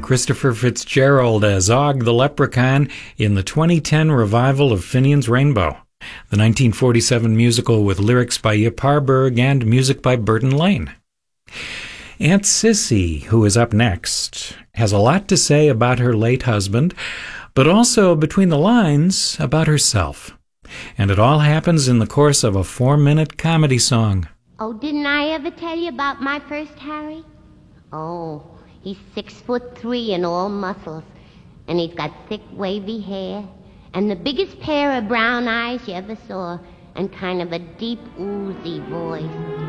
Christopher Fitzgerald as Og the Leprechaun in the 2010 revival of Finian's Rainbow, the 1947 musical with lyrics by Yip Harburg and music by Burton Lane. Aunt Sissy, who is up next, has a lot to say about her late husband, but also between the lines about herself. And it all happens in the course of a 4-minute comedy song. Oh, didn't I ever tell you about my first Harry? Oh, he's 6'3" and all muscles, and he's got thick wavy hair, and the biggest pair of brown eyes you ever saw, and kind of a deep oozy voice.